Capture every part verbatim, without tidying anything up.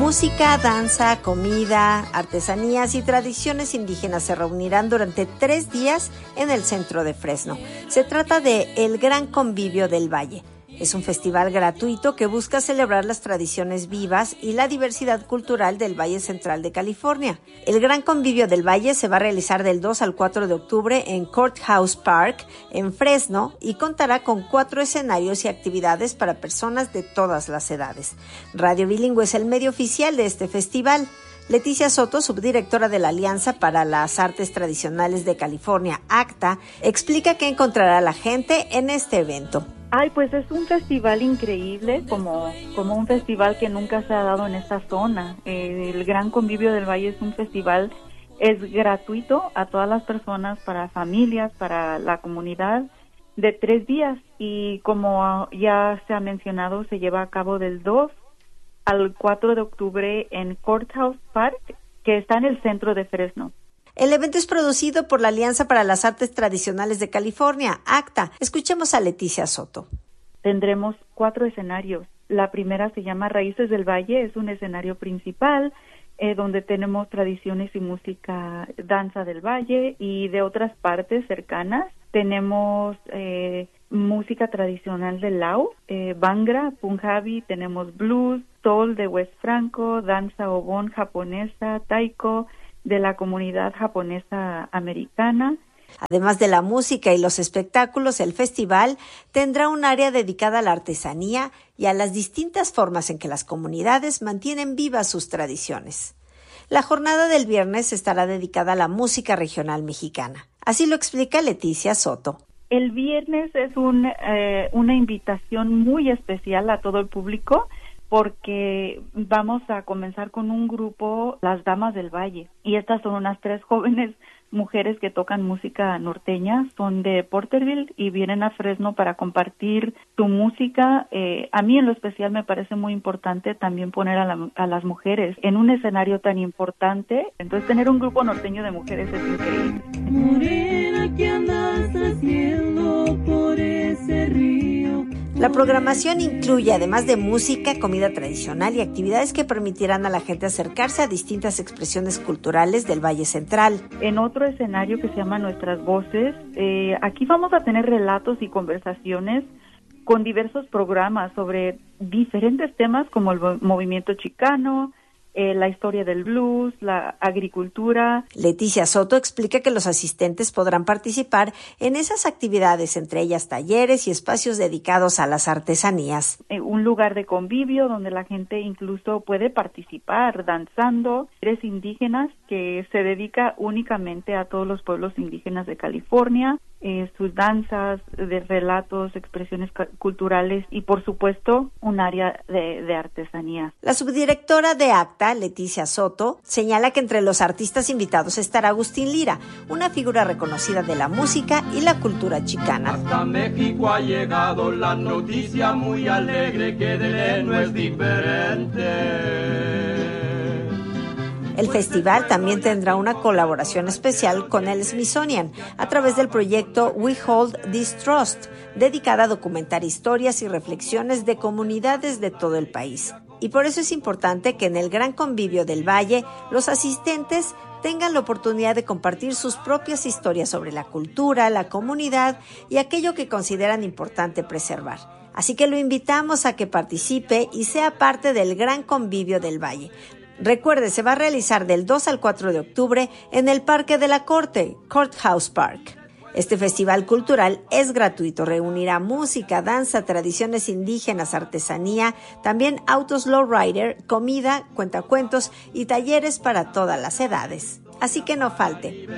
Música, danza, comida, artesanías y tradiciones indígenas se reunirán durante tres días en el centro de Fresno. Se trata de El Gran Convivio del Valle. Es un festival gratuito que busca celebrar las tradiciones vivas y la diversidad cultural del Valle Central de California. El Gran Convivio del Valle se va a realizar del dos al cuatro de octubre en Courthouse Park, en Fresno, y contará con cuatro escenarios y actividades para personas de todas las edades. Radio Bilingüe es el medio oficial de este festival. Leticia Soto, subdirectora de la Alianza para las Artes Tradicionales de California, ACTA, explica qué encontrará la gente en este evento. Ay, pues es un festival increíble, como, como un festival que nunca se ha dado en esta zona. Eh, el Gran Convivio del Valle es un festival, es gratuito a todas las personas, para familias, para la comunidad, de tres días. Y como ya se ha mencionado, se lleva a cabo del dos al cuatro de octubre en Courthouse Park, que está en el centro de Fresno. El evento es producido por la Alianza para las Artes Tradicionales de California, ACTA. Escuchemos a Leticia Soto. Tendremos cuatro escenarios. La primera se llama Raíces del Valle, es un escenario principal eh, donde tenemos tradiciones y música, danza del valle y de otras partes cercanas. Tenemos eh, música tradicional de Lao, eh, Bhangra, Punjabi, tenemos blues, soul de West Franco, danza obon japonesa, taiko, de la comunidad japonesa americana. Además de la música y los espectáculos, el festival tendrá un área dedicada a la artesanía y a las distintas formas en que las comunidades mantienen vivas sus tradiciones. La jornada del viernes estará dedicada a la música regional mexicana. Así lo explica Leticia Soto. El viernes es un, eh, una invitación muy especial a todo el público, porque vamos a comenzar con un grupo, Las Damas del Valle, y estas son unas tres jóvenes mujeres que tocan música norteña, son de Porterville y vienen a Fresno para compartir su música. Eh, a mí en lo especial me parece muy importante también poner a, la, a las mujeres en un escenario tan importante, entonces tener un grupo norteño de mujeres es increíble. Morena, ¿qué andas haciendo por ese río? La programación incluye, además de música, comida tradicional y actividades que permitirán a la gente acercarse a distintas expresiones culturales del Valle Central. En otro escenario que se llama Nuestras Voces, eh, aquí vamos a tener relatos y conversaciones con diversos programas sobre diferentes temas como el movimiento chicano, Eh, la historia del blues, la agricultura. Leticia Soto explica que los asistentes podrán participar en esas actividades, entre ellas talleres y espacios dedicados a las artesanías. Eh, un lugar de convivio donde la gente incluso puede participar danzando. Eres indígenas que se dedica únicamente a todos los pueblos indígenas de California. Eh, sus danzas, de relatos, expresiones culturales y, por supuesto, un área de, de artesanía. La subdirectora de ACTA, Leticia Soto, señala que entre los artistas invitados estará Agustín Lira, una figura reconocida de la música y la cultura chicana. Hasta México ha llegado la noticia muy alegre que de él no es diferente. El festival también tendrá una colaboración especial con el Smithsonian a través del proyecto We Hold This Trust, dedicada a documentar historias y reflexiones de comunidades de todo el país. Y por eso es importante que en el Gran Convivio del Valle los asistentes tengan la oportunidad de compartir sus propias historias sobre la cultura, la comunidad y aquello que consideran importante preservar. Así que lo invitamos a que participe y sea parte del Gran Convivio del Valle. Recuerde, se va a realizar del dos al cuatro de octubre en el Parque de la Corte, Courthouse Park. Este festival cultural es gratuito, reunirá música, danza, tradiciones indígenas, artesanía, también autos lowrider, comida, cuentacuentos y talleres para todas las edades. Así que no falte.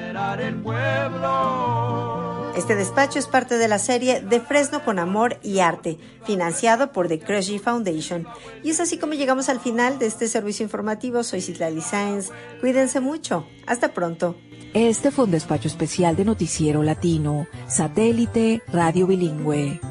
Este despacho es parte de la serie De Fresno con Amor y Arte, financiado por The Cressy Foundation. Y es así como llegamos al final de este servicio informativo. Soy Citlali Sáenz. Cuídense mucho. Hasta pronto. Este fue un despacho especial de Noticiero Latino, Satélite Radio Bilingüe.